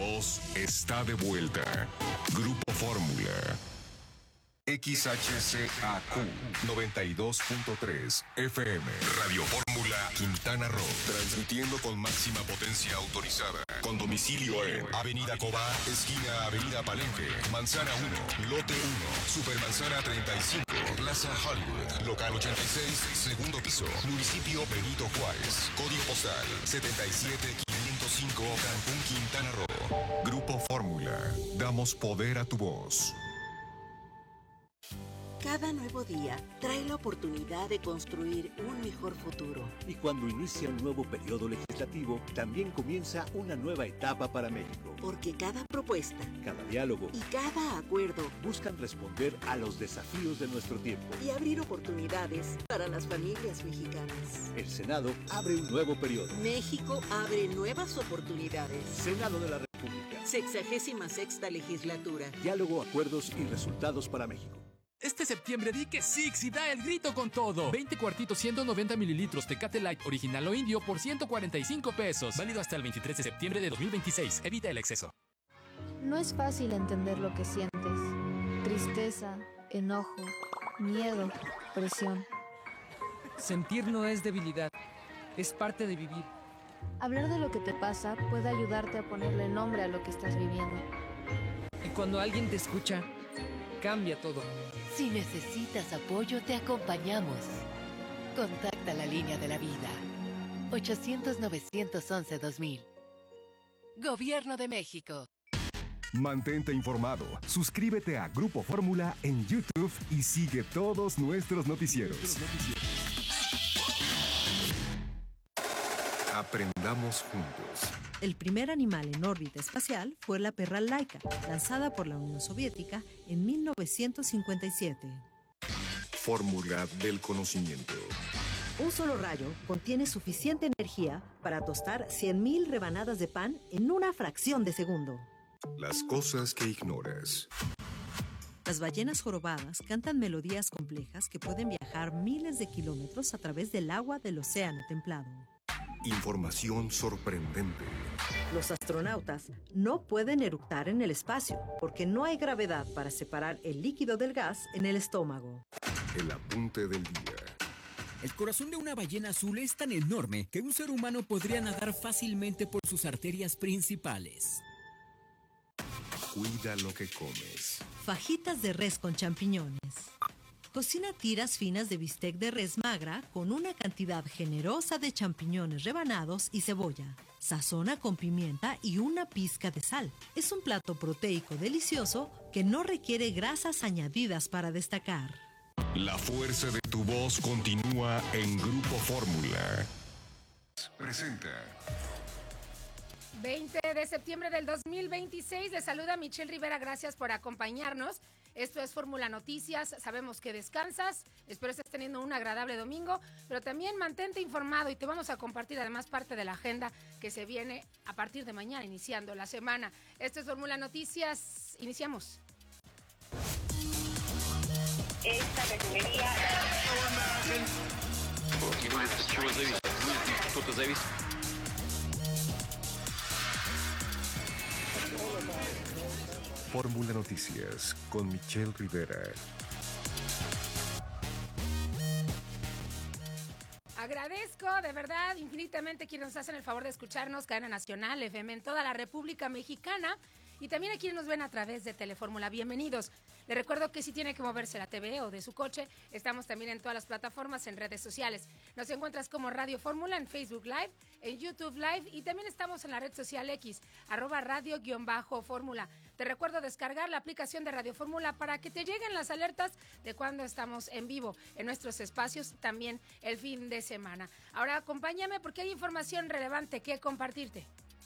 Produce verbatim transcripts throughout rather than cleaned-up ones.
voz está de vuelta. Grupo Fórmula. X H C A Q noventa y dos punto tres F M. Radio Fórmula Quintana Roo. Transmitiendo con máxima potencia autorizada. Con domicilio en Avenida Cobá, esquina Avenida Palenque, Manzana uno, Lote uno, Supermanzana treinta y cinco, Plaza Hollywood, Local ochenta y seis, segundo piso, Municipio Benito Juárez. Código postal setenta y siete quinientos cinco, Cancún, Quintana Roo. Grupo Fórmula. Damos poder a tu voz. Cada nuevo día trae la oportunidad de construir un mejor futuro. Y cuando inicia un nuevo periodo legislativo, también comienza una nueva etapa para México. Porque cada propuesta, cada diálogo y cada acuerdo buscan responder a los desafíos de nuestro tiempo y abrir oportunidades para las familias mexicanas. El Senado abre un nuevo periodo. México abre nuevas oportunidades. Senado de la República. Sexagésima sexta legislatura. Diálogo, acuerdos y resultados para México. Este septiembre di que Six y da el grito con todo. veinte cuartitos ciento noventa mililitros Tecate Light original o indio por ciento cuarenta y cinco pesos. Válido hasta el veintitrés de septiembre de dos mil veintiséis. Evita el exceso. No es fácil entender lo que sientes. Tristeza, enojo, miedo, presión. Sentir no es debilidad, es parte de vivir. Hablar de lo que te pasa puede ayudarte a ponerle nombre a lo que estás viviendo. Y cuando alguien te escucha, cambia todo. Si necesitas apoyo, te acompañamos. Contacta la línea de la vida. ochocientos, novecientos once, dos mil. Gobierno de México. Mantente informado. Suscríbete a Grupo Fórmula en YouTube y sigue todos nuestros noticieros. Aprendamos juntos. El primer animal en órbita espacial fue la perra Laika, lanzada por la Unión Soviética en mil novecientos cincuenta y siete. Fórmula del conocimiento. Un solo rayo contiene suficiente energía para tostar cien mil rebanadas de pan en una fracción de segundo. Las cosas que ignoras. Las ballenas jorobadas cantan melodías complejas que pueden viajar miles de kilómetros a través del agua del océano templado. Información sorprendente. Los astronautas no pueden eructar en el espacio porque no hay gravedad para separar el líquido del gas en el estómago. El apunte del día. El corazón de una ballena azul es tan enorme que un ser humano podría nadar fácilmente por sus arterias principales. Cuida lo que comes. Fajitas de res con champiñones. Cocina tiras finas de bistec de res magra con una cantidad generosa de champiñones rebanados y cebolla. Sazona con pimienta y una pizca de sal. Es un plato proteico delicioso que no requiere grasas añadidas para destacar. La fuerza de tu voz continúa en Grupo Fórmula. Presenta. veinte de septiembre del dos mil veintiséis. Les saluda Michelle Rivera. Gracias por acompañarnos. Esto es Fórmula Noticias. Sabemos que descansas. Espero estés teniendo un agradable domingo, pero también mantente informado y te vamos a compartir además parte de la agenda que se viene a partir de mañana, iniciando la semana. Esto es Fórmula Noticias. Iniciamos. Esta refinería... Fórmula Noticias con Michelle Rivera. Agradezco de verdad infinitamente quienes nos hacen el favor de escucharnos, Cadena Nacional, F M en toda la República Mexicana y también a quienes nos ven a través de Telefórmula. Bienvenidos. Les recuerdo que si tiene que moverse la T V o de su coche, estamos también en todas las plataformas, en redes sociales. Nos encuentras como Radio Fórmula en Facebook Live, en YouTube Live y también estamos en la red social X, arroba radio-fórmula. Te recuerdo descargar la aplicación de Radio Fórmula para que te lleguen las alertas de cuando estamos en vivo en nuestros espacios, también el fin de semana. Ahora acompáñame porque hay información relevante que compartirte.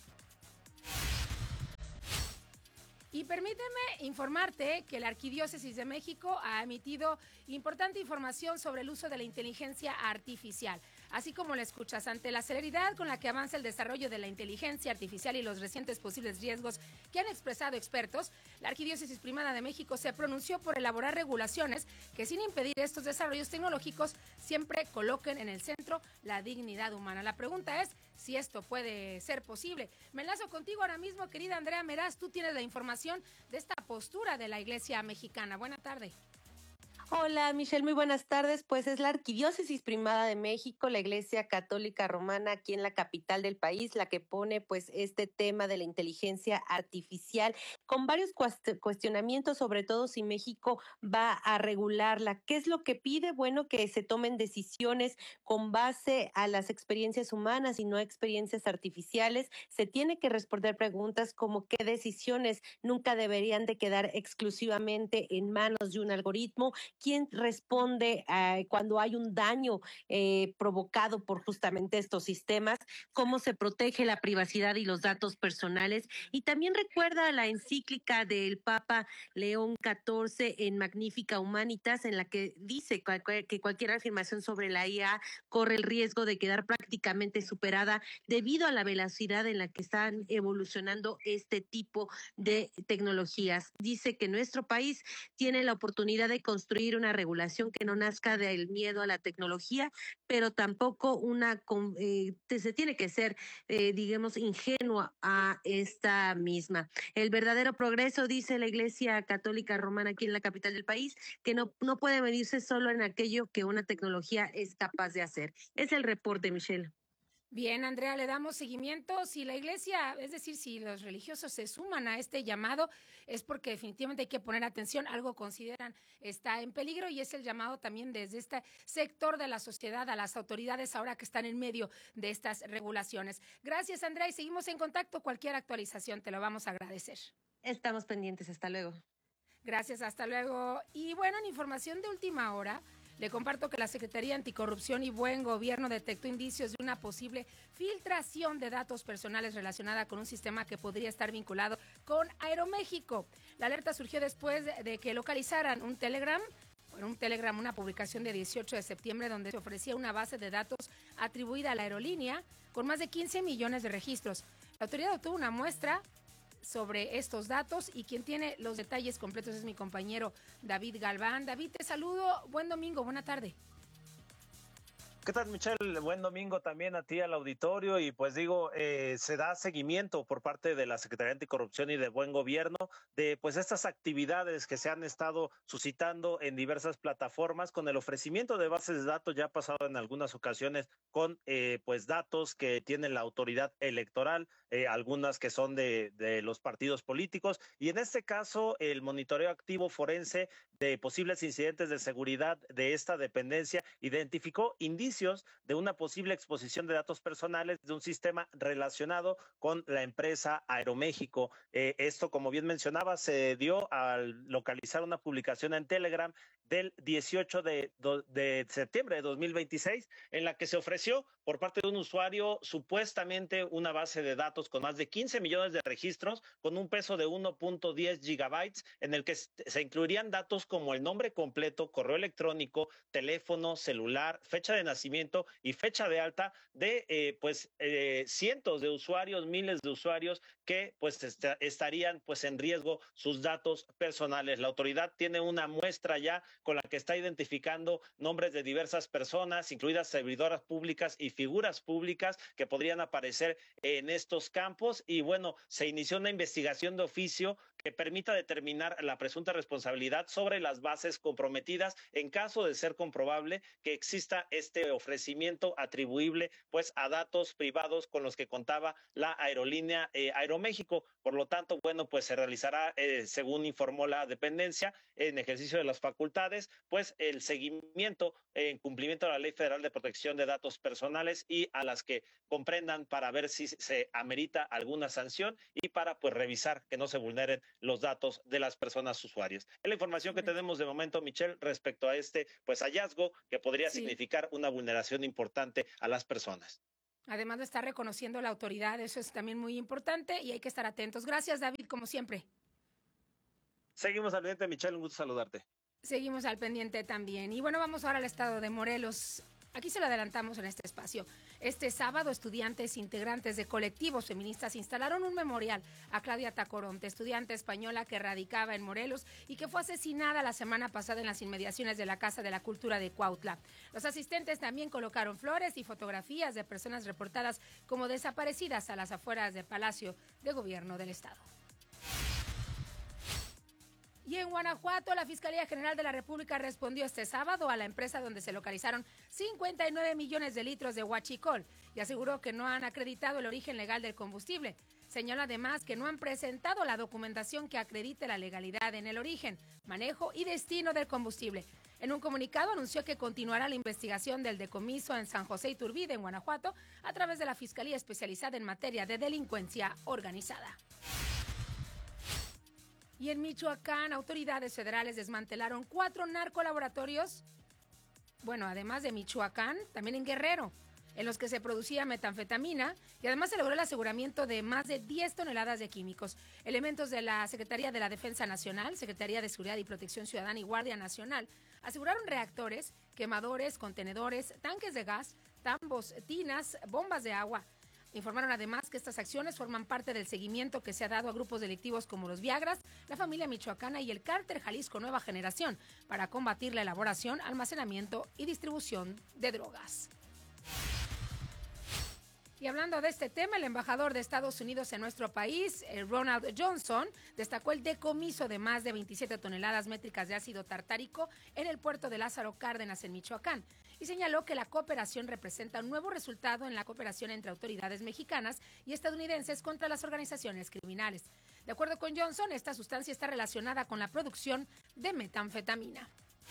Y permíteme informarte que la Arquidiócesis de México ha emitido importante información sobre el uso de la inteligencia artificial. Así como lo escuchas, ante la celeridad con la que avanza el desarrollo de la inteligencia artificial y los recientes posibles riesgos que han expresado expertos, la Arquidiócesis Primada de México se pronunció por elaborar regulaciones que, sin impedir estos desarrollos tecnológicos, siempre coloquen en el centro la dignidad humana. La pregunta es si esto puede ser posible. Me enlazo contigo ahora mismo, querida Andrea Meraz. Tú tienes la información de esta postura de la Iglesia mexicana. Buena tarde. Hola, Michelle, muy buenas tardes. Pues es la Arquidiócesis Primada de México, la Iglesia Católica Romana aquí en la capital del país, la que pone pues este tema de la inteligencia artificial con varios cuestionamientos, sobre todo si México va a regularla. ¿Qué es lo que pide? Bueno, que se tomen decisiones con base a las experiencias humanas y no experiencias artificiales. Se tiene que responder preguntas como qué decisiones nunca deberían de quedar exclusivamente en manos de un algoritmo. ¿Quién responde uh, cuando hay un daño eh, provocado por justamente estos sistemas? ¿Cómo se protege la privacidad y los datos personales? Y también recuerda la encíclica del Papa León catorce en Magnificat Humanitas, en la que dice que cualquier afirmación sobre la I A corre el riesgo de quedar prácticamente superada debido a la velocidad en la que están evolucionando este tipo de tecnologías. Dice que nuestro país tiene la oportunidad de construir una regulación que no nazca del miedo a la tecnología, pero tampoco una eh, se tiene que ser, eh, digamos, ingenua a esta misma. El verdadero progreso, dice la Iglesia Católica Romana aquí en la capital del país, que no, no puede medirse solo en aquello que una tecnología es capaz de hacer. Es el reporte, Michelle. Bien, Andrea, le damos seguimiento. Si la iglesia, es decir, si los religiosos se suman a este llamado, es porque definitivamente hay que poner atención. Algo consideran está en peligro y es el llamado también desde este sector de la sociedad a las autoridades ahora que están en medio de estas regulaciones. Gracias, Andrea, y seguimos en contacto. Cualquier actualización te lo vamos a agradecer. Estamos pendientes. Hasta luego. Gracias, hasta luego. Y bueno, en información de última hora, le comparto que la Secretaría Anticorrupción y Buen Gobierno detectó indicios de una posible filtración de datos personales relacionada con un sistema que podría estar vinculado con Aeroméxico. La alerta surgió después de que localizaran un Telegram, bueno, un Telegram, una publicación de dieciocho de septiembre donde se ofrecía una base de datos atribuida a la aerolínea con más de quince millones de registros. La autoridad obtuvo una muestra sobre estos datos y quien tiene los detalles completos es mi compañero David Galván. David, te saludo, buen domingo, buena tarde. ¿Qué tal, Michelle? Buen domingo también a ti, al auditorio. Y pues digo, eh, se da seguimiento por parte de la Secretaría Anticorrupción y de Buen Gobierno de pues estas actividades que se han estado suscitando en diversas plataformas con el ofrecimiento de bases de datos. Ya ha pasado en algunas ocasiones con eh, pues datos que tiene la autoridad electoral, eh, algunas que son de, de los partidos políticos. Y en este caso, el monitoreo activo forense de posibles incidentes de seguridad de esta dependencia identificó indicios de una posible exposición de datos personales de un sistema relacionado con la empresa Aeroméxico. Eh, esto, como bien mencionaba, se dio al localizar una publicación en Telegram del dieciocho de septiembre de dos mil veintiséis, en la que se ofreció por parte de un usuario supuestamente una base de datos con más de quince millones de registros, con un peso de uno punto diez gigabytes, en el que se incluirían datos como el nombre completo, correo electrónico, teléfono, celular, fecha de nacimiento y fecha de alta de eh, pues eh, cientos de usuarios, miles de usuarios que pues est estarían pues en riesgo sus datos personales. La autoridad tiene una muestra ya con la que está identificando nombres de diversas personas, incluidas servidoras públicas y figuras públicas que podrían aparecer en estos campos. Y bueno, se inició una investigación de oficio que permita determinar la presunta responsabilidad sobre las bases comprometidas en caso de ser comprobable que exista este ofrecimiento atribuible pues a datos privados con los que contaba la aerolínea eh, Aeroméxico. Por lo tanto, bueno, pues se realizará, eh, según informó la dependencia, en ejercicio de las facultades, pues el seguimiento en cumplimiento de la Ley Federal de Protección de Datos Personales y a las que comprendan para ver si se amerita alguna sanción y para pues revisar que no se vulneren los datos de las personas usuarias. Es la información que tenemos de momento, Michelle, respecto a este pues hallazgo que podría sí. significar una vulneración importante a las personas. Además de estar reconociendo la autoridad, eso es también muy importante y hay que estar atentos. Gracias, David, como siempre. Seguimos al pendiente, Michelle, un gusto saludarte. Seguimos al pendiente también. Y bueno, vamos ahora al estado de Morelos. Aquí se lo adelantamos en este espacio. Este sábado, estudiantes integrantes de colectivos feministas instalaron un memorial a Claudia Tacoronte, estudiante española que radicaba en Morelos y que fue asesinada la semana pasada en las inmediaciones de la Casa de la Cultura de Cuautla. Los asistentes también colocaron flores y fotografías de personas reportadas como desaparecidas a las afueras del Palacio de Gobierno del Estado. Y en Guanajuato, la Fiscalía General de la República respondió este sábado a la empresa donde se localizaron cincuenta y nueve millones de litros de huachicol y aseguró que no han acreditado el origen legal del combustible. Señala además que no han presentado la documentación que acredite la legalidad en el origen, manejo y destino del combustible. En un comunicado anunció que continuará la investigación del decomiso en San José Iturbide, en Guanajuato, a través de la Fiscalía Especializada en Materia de Delincuencia Organizada. Y en Michoacán, autoridades federales desmantelaron cuatro narcolaboratorios, bueno, además de Michoacán, también en Guerrero, en los que se producía metanfetamina y además se logró el aseguramiento de más de diez toneladas de químicos. Elementos de la Secretaría de la Defensa Nacional, Secretaría de Seguridad y Protección Ciudadana y Guardia Nacional aseguraron reactores, quemadores, contenedores, tanques de gas, tambos, tinas, bombas de agua. Informaron además que estas acciones forman parte del seguimiento que se ha dado a grupos delictivos como los Viagras, la familia michoacana y el Cártel Jalisco Nueva Generación para combatir la elaboración, almacenamiento y distribución de drogas. Y hablando de este tema, el embajador de Estados Unidos en nuestro país, Ronald Johnson, destacó el decomiso de más de veintisiete toneladas métricas de ácido tartárico en el puerto de Lázaro Cárdenas, en Michoacán, y señaló que la cooperación representa un nuevo resultado en la cooperación entre autoridades mexicanas y estadounidenses contra las organizaciones criminales. De acuerdo con Johnson, esta sustancia está relacionada con la producción de metanfetamina.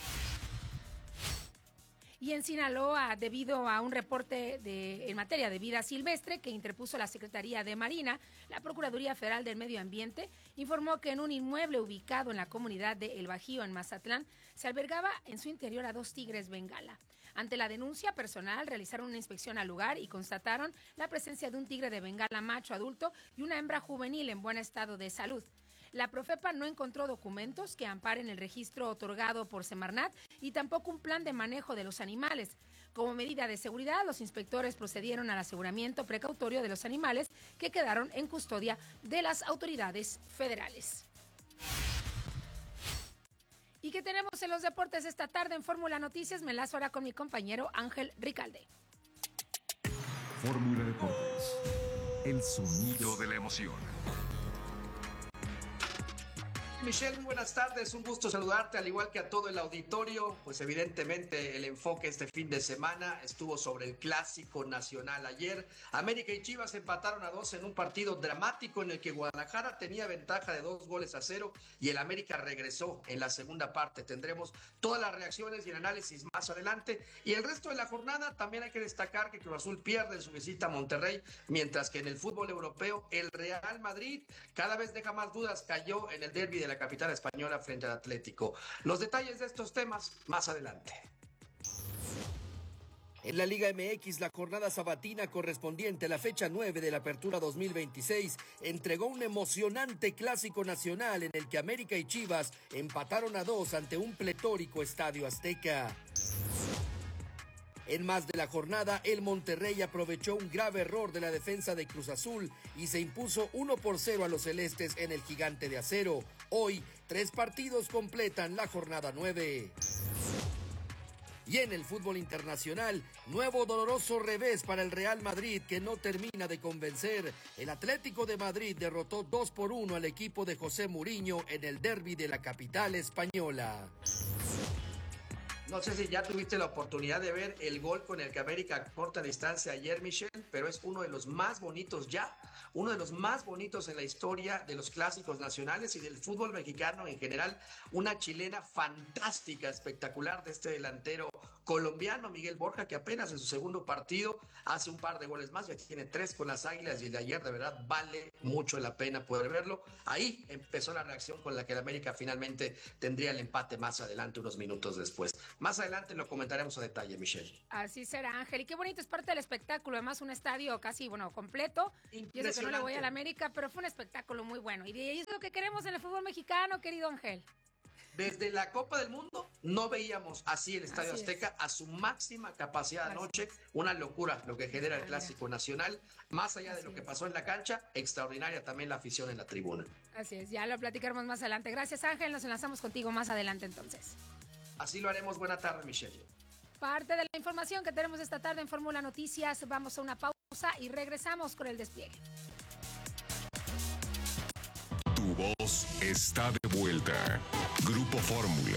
Y en Sinaloa, debido a un reporte de, en materia de vida silvestre que interpuso la Secretaría de Marina, la Procuraduría Federal del Medio Ambiente informó que en un inmueble ubicado en la comunidad de El Bajío, en Mazatlán, se albergaba en su interior a dos tigres bengala. Ante la denuncia personal, realizaron una inspección al lugar y constataron la presencia de un tigre de bengala macho adulto y una hembra juvenil en buen estado de salud. La Profepa no encontró documentos que amparen el registro otorgado por Semarnat y tampoco un plan de manejo de los animales. Como medida de seguridad, los inspectores procedieron al aseguramiento precautorio de los animales que quedaron en custodia de las autoridades federales. ¿Y qué tenemos en los deportes esta tarde en Fórmula Noticias? Me enlazo ahora con mi compañero Ángel Ricalde. Fórmula Deportes, el sonido de la emoción. Michelle, muy buenas tardes, un gusto saludarte, al igual que a todo el auditorio. Pues evidentemente el enfoque este fin de semana estuvo sobre el Clásico Nacional ayer. América y Chivas empataron a dos en un partido dramático en el que Guadalajara tenía ventaja de dos goles a cero y el América regresó en la segunda parte. Tendremos todas las reacciones y el análisis más adelante. Y el resto de la jornada también hay que destacar que Cruz Azul pierde en su visita a Monterrey, mientras que en el fútbol europeo el Real Madrid cada vez deja más dudas, cayó en el derbi de la capital española frente al Atlético. Los detalles de estos temas más adelante. En la Liga M X, la jornada sabatina correspondiente a la fecha nueve de la Apertura dos mil veintiséis entregó un emocionante clásico nacional en el que América y Chivas empataron a dos ante un pletórico Estadio Azteca. En más de la jornada, el Monterrey aprovechó un grave error de la defensa de Cruz Azul y se impuso uno por cero a los celestes en el Gigante de Acero. Hoy, tres partidos completan la jornada nueve. Y en el fútbol internacional, nuevo doloroso revés para el Real Madrid que no termina de convencer. El Atlético de Madrid derrotó dos por uno al equipo de José Mourinho en el derbi de la capital española. No sé si ya tuviste la oportunidad de ver el gol con el que América corta distancia ayer, Michelle, pero es uno de los más bonitos ya, uno de los más bonitos en la historia de los clásicos nacionales y del fútbol mexicano en general. Una chilena fantástica, espectacular de este delantero colombiano, Miguel Borja, que apenas en su segundo partido hace un par de goles más, ya tiene tres con las Águilas y el de ayer de verdad vale mucho la pena poder verlo. Ahí empezó la reacción con la que el América finalmente tendría el empate más adelante, unos minutos después. Más adelante lo comentaremos a detalle, Michelle. Así será, Ángel. Y qué bonito, es parte del espectáculo. Además, un estadio casi, bueno, completo. Yo sé que no le voy a la América, pero fue un espectáculo muy bueno. Y es lo que queremos en el fútbol mexicano, querido Ángel. Desde la Copa del Mundo no veíamos así el Estadio Así Azteca es. a su máxima capacidad Así anoche. es. Una locura lo que genera el Clásico Nacional. Más allá de Así lo que es. pasó en la cancha, extraordinaria también la afición en la tribuna. Así es, ya lo platicaremos más adelante. Gracias, Ángel. Nos enlazamos contigo más adelante entonces. Así lo haremos. Buena tarde, Michelle. Parte de la información que tenemos esta tarde en Fórmula Noticias. Vamos a una pausa y regresamos con el despliegue. Tu voz está de vuelta. Grupo Fórmula.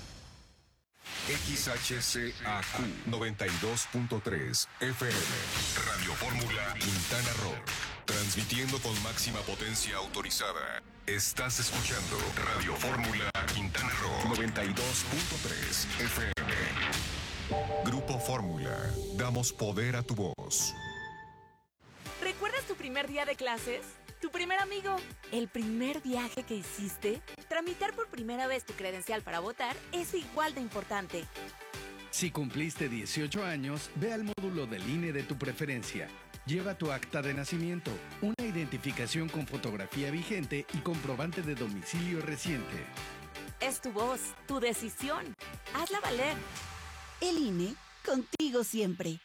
X H C A Q noventa y dos punto tres F M. Radio Fórmula Quintana Roo. Transmitiendo con máxima potencia autorizada. Estás escuchando Radio Fórmula Quintana Roo noventa y dos punto tres F M. Grupo Fórmula. Damos poder a tu voz. ¿Recuerdas tu primer día de clases? ¿Tu primer amigo? ¿El primer viaje que hiciste? Tramitar por primera vez tu credencial para votar es igual de importante. Si cumpliste dieciocho años, ve al módulo del I N E de tu preferencia. Lleva tu acta de nacimiento, una identificación con fotografía vigente y comprobante de domicilio reciente. Es tu voz, tu decisión. Hazla valer. El I N E, contigo siempre.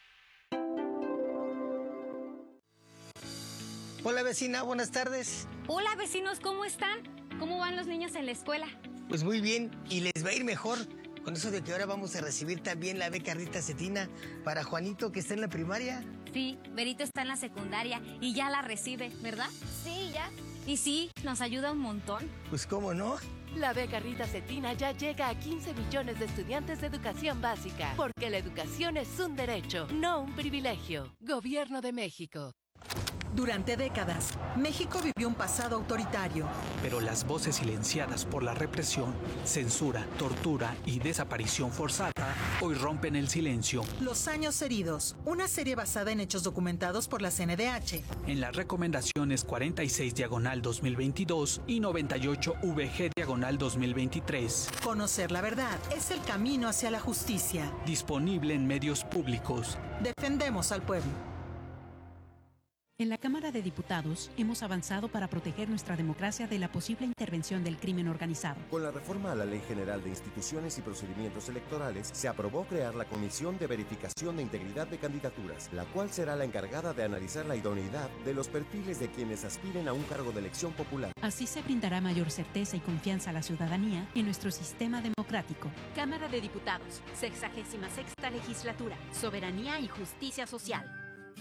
Hola vecina, buenas tardes. Hola vecinos, ¿cómo están? ¿Cómo van los niños en la escuela? Pues muy bien, y les va a ir mejor con eso de que ahora vamos a recibir también la beca Rita Cetina para Juanito, que está en la primaria. Sí, Berito está en la secundaria y ya la recibe, ¿verdad? Sí, ya. Y sí, nos ayuda un montón. Pues cómo no. La beca Rita Cetina ya llega a quince millones de estudiantes de educación básica, porque la educación es un derecho, no un privilegio. Gobierno de México. Durante décadas, México vivió un pasado autoritario. Pero las voces silenciadas por la represión, censura, tortura y desaparición forzada hoy rompen el silencio. Los años heridos, una serie basada en hechos documentados por la C N D H. En las recomendaciones cuarenta y seis diagonal dos mil veintidós y noventa y ocho V G diagonal dos mil veintitrés. Conocer la verdad es el camino hacia la justicia. Disponible en medios públicos. Defendemos al pueblo. En la Cámara de Diputados hemos avanzado para proteger nuestra democracia de la posible intervención del crimen organizado. Con la reforma a la Ley General de Instituciones y Procedimientos Electorales, se aprobó crear la Comisión de Verificación de Integridad de Candidaturas, la cual será la encargada de analizar la idoneidad de los perfiles de quienes aspiren a un cargo de elección popular. Así se brindará mayor certeza y confianza a la ciudadanía en nuestro sistema democrático. Cámara de Diputados, sexagésima sexta legislatura, soberanía y justicia social.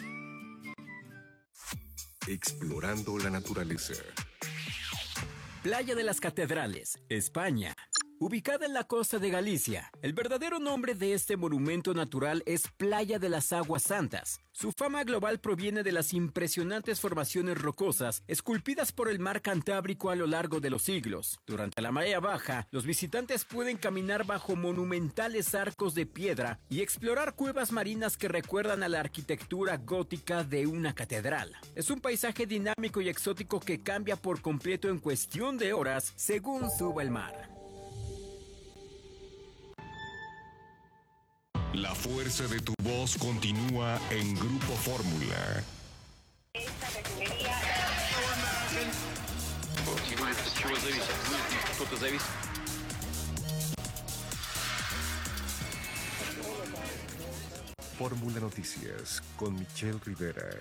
Explorando la naturaleza. Playa de las Catedrales, España. Ubicada en la costa de Galicia, el verdadero nombre de este monumento natural es Playa de las Aguas Santas. Su fama global proviene de las impresionantes formaciones rocosas esculpidas por el mar Cantábrico a lo largo de los siglos. Durante la marea baja, los visitantes pueden caminar bajo monumentales arcos de piedra y explorar cuevas marinas que recuerdan a la arquitectura gótica de una catedral. Es un paisaje dinámico y exótico que cambia por completo en cuestión de horas según suba el mar. La fuerza de tu voz continúa en Grupo Fórmula. Esta refinería... Fórmula Noticias con Michelle Rivera.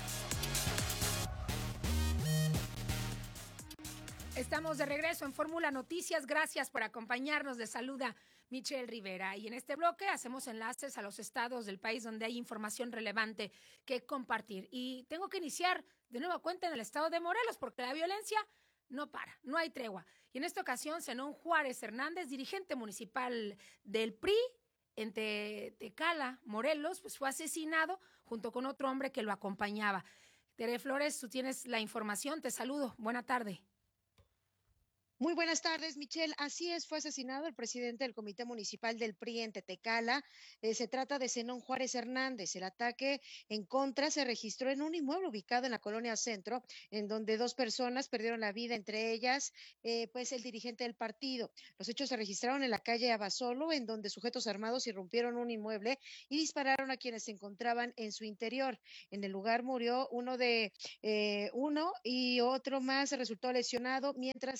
Estamos de regreso en Fórmula Noticias. Gracias por acompañarnos. Les saluda Michelle Rivera. Y en este bloque hacemos enlaces a los estados del país donde hay información relevante que compartir. Y tengo que iniciar de nueva cuenta en el estado de Morelos porque la violencia no para, no hay tregua. Y en esta ocasión, Zenón Juárez Hernández, dirigente municipal del P R I en Te- Tecala, Morelos, pues fue asesinado junto con otro hombre que lo acompañaba. Tere Flores, tú tienes la información. Te saludo. Buena tarde. Muy buenas tardes, Michelle. Así es, fue asesinado el presidente del Comité Municipal del P R I en Tetecala. Eh, se trata de Zenón Juárez Hernández. El ataque en contra se registró en un inmueble ubicado en la colonia Centro, en donde dos personas perdieron la vida, entre ellas, eh, pues el dirigente del partido. Los hechos se registraron en la calle Abasolo, en donde sujetos armados irrumpieron un inmueble y dispararon a quienes se encontraban en su interior. En el lugar murió uno de eh, uno y otro más resultó lesionado, mientras que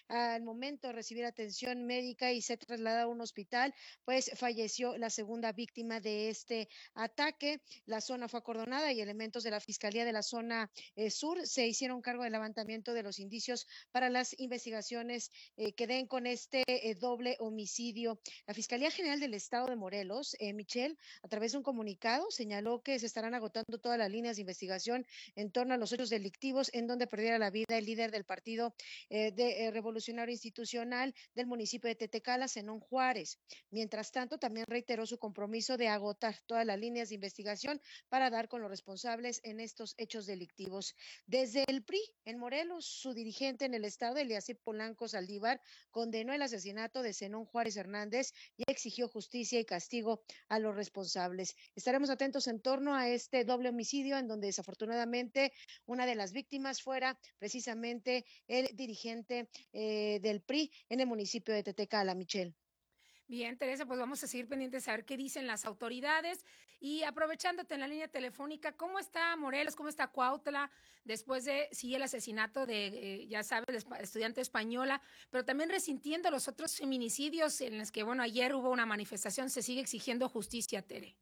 al momento de recibir atención médica y ser trasladado a un hospital, pues falleció la segunda víctima de este ataque. La zona fue acordonada y elementos de la Fiscalía de la zona eh, sur se hicieron cargo del levantamiento de los indicios para las investigaciones eh, que den con este eh, doble homicidio. La Fiscalía General del Estado de Morelos, eh, Michelle, a través de un comunicado, señaló que se estarán agotando todas las líneas de investigación en torno a los hechos delictivos en donde perdiera la vida el líder del Partido eh, de, eh, Revolucionario Institucional del municipio de Tetecala, Zenón Juárez. Mientras tanto, también reiteró su compromiso de agotar todas las líneas de investigación para dar con los responsables en estos hechos delictivos. Desde el P R I en Morelos, su dirigente en el estado, Eliasib Polanco Saldívar, condenó el asesinato de Zenón Juárez Hernández y exigió justicia y castigo a los responsables. Estaremos atentos en torno a este doble homicidio en donde desafortunadamente una de las víctimas fuera precisamente el dirigente eh, del P R I en el municipio de Tetecala, Michelle. Bien, Teresa, pues vamos a seguir pendientes a ver qué dicen las autoridades y aprovechándote en la línea telefónica, ¿cómo está Morelos, cómo está Cuautla después de, sí, el asesinato de, eh, ya sabes, la estudiante española, pero también resintiendo los otros feminicidios en los que, bueno, ayer hubo una manifestación, se sigue exigiendo justicia, Tere?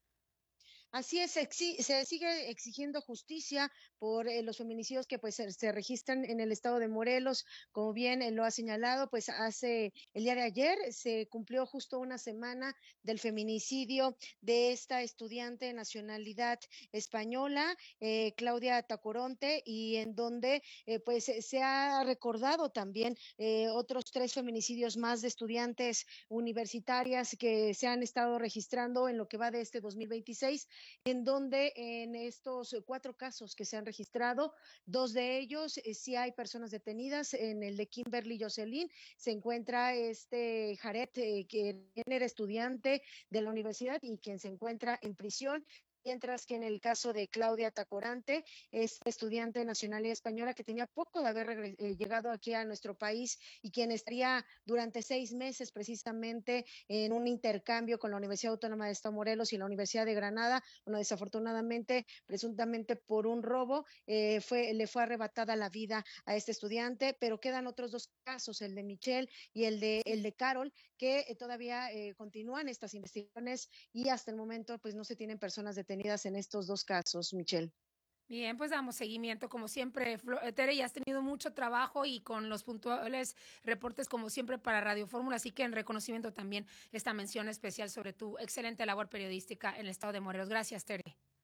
Así es, exi se sigue exigiendo justicia por eh, los feminicidios que pues se, se registran en el estado de Morelos, como bien eh, lo ha señalado, pues hace el día de ayer se cumplió justo una semana del feminicidio de esta estudiante de nacionalidad española, eh, Claudia Tacoronte, y en donde eh, pues se ha recordado también eh, otros tres feminicidios más de estudiantes universitarias que se han estado registrando en lo que va de este dos mil veintiséis, en donde en estos cuatro casos que se han registrado, dos de ellos eh, sí hay personas detenidas. En el de Kimberly Jocelyn se encuentra este Jared, eh, que era estudiante de la universidad y quien se encuentra en prisión. Mientras que en el caso de Claudia Tacorante, es estudiante de nacionalidad española que tenía poco de haber eh, llegado aquí a nuestro país y quien estaría durante seis meses precisamente en un intercambio con la Universidad Autónoma de Estado Morelos y la Universidad de Granada. Bueno, desafortunadamente, presuntamente por un robo, eh, fue, le fue arrebatada la vida a este estudiante, pero quedan otros dos casos, el de Michelle y el de, el de Carol, que eh, todavía eh, continúan estas investigaciones y hasta el momento pues no se tienen personas detenidas en estos dos casos, Michelle. Bien, pues damos seguimiento como siempre. Tere, ya has tenido mucho trabajo y con los puntuales reportes como siempre para Radio Fórmula, así que en reconocimiento también esta mención especial sobre tu excelente labor periodística en el estado de Morelos. Gracias, Tere.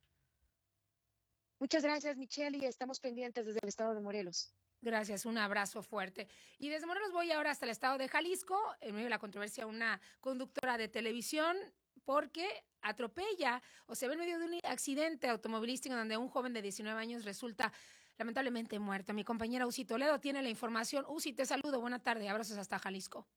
Muchas gracias, Michelle, y estamos pendientes desde el estado de Morelos. Gracias, un abrazo fuerte. Y desde Morelos voy ahora hasta el estado de Jalisco, en medio de la controversia, una conductora de televisión porque atropella o se ve en medio de un accidente automovilístico donde un joven de diecinueve años resulta lamentablemente muerto. Mi compañera Uzi Toledo tiene la información. Uzi, te saludo. Buena tarde. Abrazos hasta Jalisco.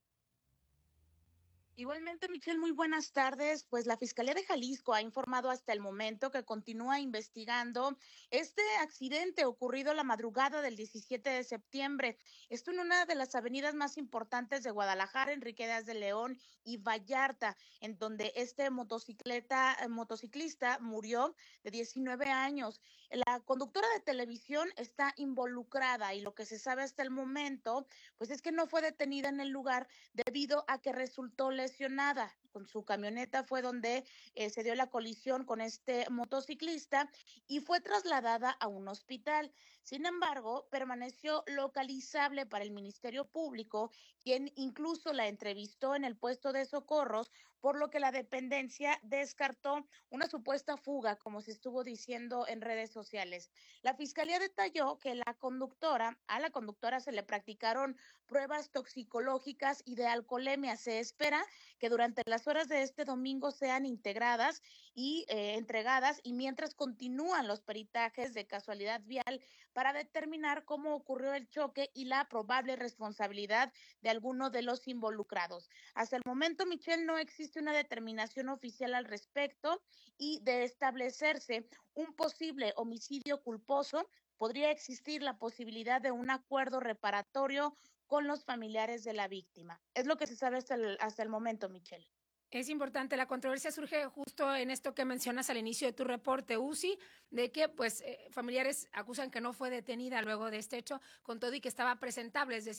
Igualmente, Michelle, muy buenas tardes. Pues la Fiscalía de Jalisco ha informado hasta el momento que continúa investigando este accidente ocurrido la madrugada del diecisiete de septiembre. Esto en una de las avenidas más importantes de Guadalajara, Enrique Díaz de León y Vallarta, en donde este motocicleta, motociclista murió de diecinueve años. La conductora de televisión está involucrada y lo que se sabe hasta el momento, pues es que no fue detenida en el lugar debido a que resultó lesionada. Con su camioneta fue donde eh, se dio la colisión con este motociclista y fue trasladada a un hospital. Sin embargo, permaneció localizable para el Ministerio Público, quien incluso la entrevistó en el puesto de socorros, por lo que la dependencia descartó una supuesta fuga, como se estuvo diciendo en redes sociales. La Fiscalía detalló que la conductora, a la conductora se le practicaron pruebas toxicológicas y de alcoholemia. Se espera que durante las horas de este domingo sean integradas y eh, entregadas, y mientras continúan los peritajes de casualidad vial para determinar cómo ocurrió el choque y la probable responsabilidad de alguno de los involucrados. Hasta el momento, Michelle, no existe una determinación oficial al respecto, y de establecerse un posible homicidio culposo, podría existir la posibilidad de un acuerdo reparatorio con los familiares de la víctima. Es lo que se sabe hasta el, hasta el momento, Michelle. Es importante, la controversia surge justo en esto que mencionas al inicio de tu reporte, Uzi, de que pues eh, familiares acusan que no fue detenida luego de este hecho, con todo y que estaba presentable, es decir,